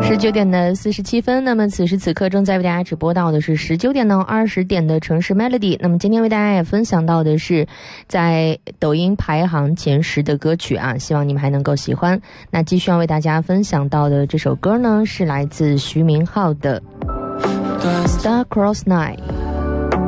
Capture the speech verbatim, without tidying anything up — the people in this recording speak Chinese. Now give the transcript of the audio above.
十九点的四十七分，那么此时此刻正在为大家直播到的是十九点到二十点的城市 Melody。那么今天为大家也分享到的是在抖音排行前十的歌曲啊，希望你们还能够喜欢。那继续要为大家分享到的这首歌呢，是来自徐明浩的 Star Cross Night。